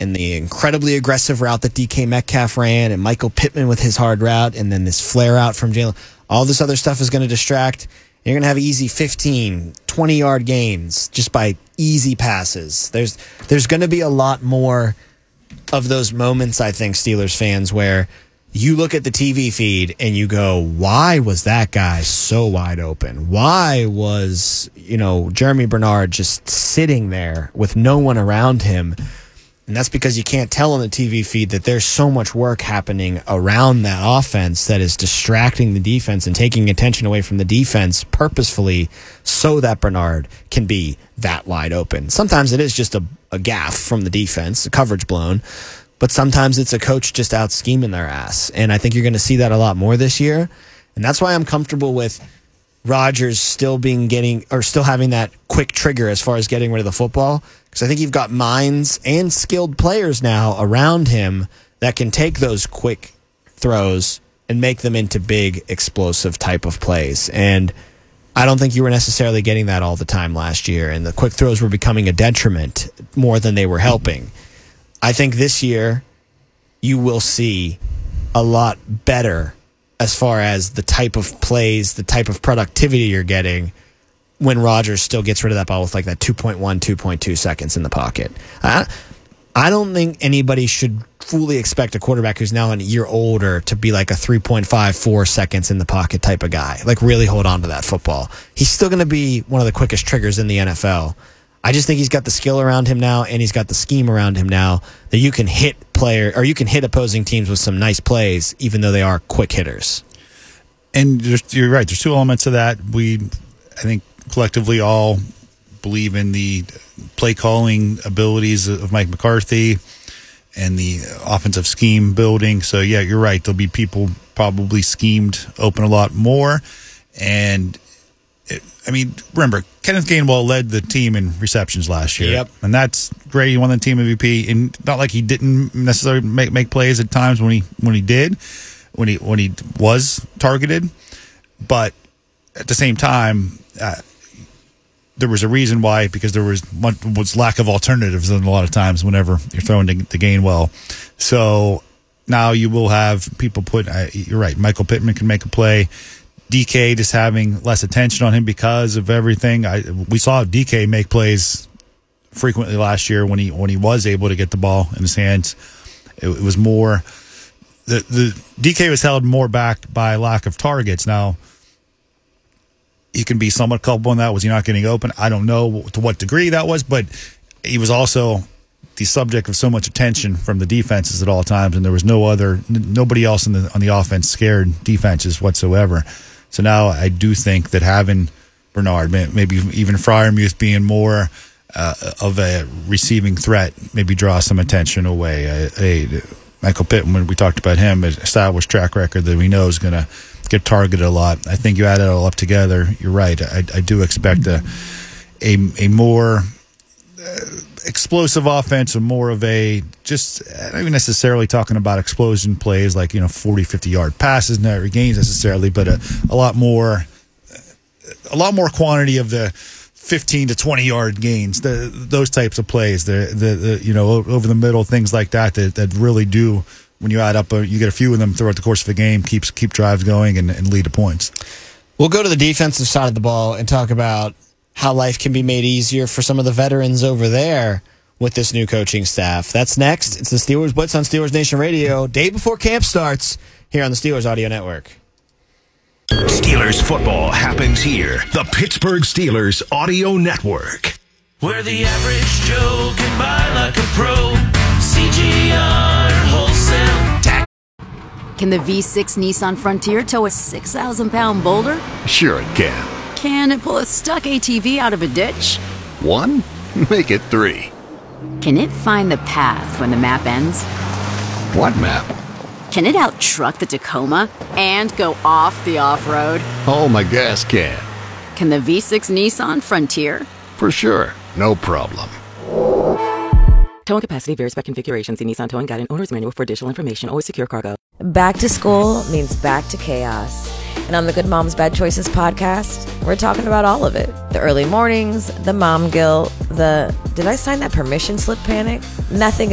and the incredibly aggressive route that DK Metcalf ran and Michael Pittman with his hard route and then this flare out from Jalen. All this other stuff is going to distract. You're going to have easy 15, 20-yard gains just by easy passes. There's going to be a lot more of those moments, I think, Steelers fans, where you look at the TV feed and you go, why was that guy so wide open? Why was, Jeremy Bernard just sitting there with no one around him? And that's because you can't tell on the TV feed that there's so much work happening around that offense that is distracting the defense and taking attention away from the defense purposefully so that Bernard can be that wide open. Sometimes it is just a gaffe from the defense, a coverage blown. But sometimes it's a coach just out scheming their ass. And I think you're going to see that a lot more this year. And that's why I'm comfortable with Rodgers still having that quick trigger as far as getting rid of the football. Because I think you've got minds and skilled players now around him that can take those quick throws and make them into big, explosive type of plays. And I don't think you were necessarily getting that all the time last year. And the quick throws were becoming a detriment more than they were helping. I think this year you will see a lot better as far as the type of plays, the type of productivity you're getting when Rodgers still gets rid of that ball with like that 2.1, 2.2 seconds in the pocket. I don't think anybody should fully expect a quarterback who's now a year older to be like a 3.5, 4 seconds in the pocket type of guy. Like really hold on to that football. He's still going to be one of the quickest triggers in the NFL. I just think he's got the skill around him now, and he's got the scheme around him now that you can hit opposing teams with some nice plays, even though they are quick hitters. And you're right. There's two elements of that. I think, collectively all believe in the play calling abilities of Mike McCarthy and the offensive scheme building. So yeah, you're right. There'll be people probably schemed open a lot more, and remember, Kenneth Gainwell led the team in receptions last year. Yep. And that's great. He won the team MVP. And not like he didn't necessarily make plays at times when he was targeted. But at the same time, there was a reason why, because there was lack of alternatives a lot of times whenever you're throwing to Gainwell. So now you will have people you're right, Michael Pittman can make a play. DK just having less attention on him because of everything. We saw DK make plays frequently last year when he was able to get the ball in his hands. It was more the DK was held more back by lack of targets. Now he can be somewhat culpable in that. Was he not getting open? I don't know to what degree that was, but he was also the subject of so much attention from the defenses at all times, and there was nobody else on the offense scared defenses whatsoever. So now I do think that having Bernard, maybe even Freiermuth being more of a receiving threat, maybe draw some attention away. Michael Pittman, when we talked about him, an established track record that we know is going to get targeted a lot. I think you add it all up together, you're right. I do expect a more explosive offense, and more of a just not even necessarily talking about explosion plays like 40, 50-yard passes, not gains necessarily, but a lot more quantity of the 15 to 20-yard gains, those types of plays, the over the middle, things like that really do, when you add up, you get a few of them throughout the course of a game, keep drives going and lead to points. We'll go to the defensive side of the ball and talk about how life can be made easier for some of the veterans over there with this new coaching staff. That's next. It's the Steelers Blitz on Steelers Nation Radio, day before camp starts, here on the Steelers Audio Network. Steelers football happens here. The Pittsburgh Steelers Audio Network. Where the average Joe can buy like a pro. CGR Wholesale. Can the V6 Nissan Frontier tow a 6,000-pound boulder? Sure it can. Can it pull a stuck ATV out of a ditch? 1? Make it 3. Can it find the path when the map ends? What map? Can it out-truck the Tacoma and go off the off-road? Oh, my gas can. Can the V6 Nissan Frontier? For sure. No problem. Towing capacity varies by configuration. See Nissan Towing Guide and Owner's Manual for additional information. Always secure cargo. Back to school means back to chaos. And on the Good Moms Bad Choices podcast, we're talking about all of it. The early mornings, the mom guilt, the did I sign that permission slip panic? Nothing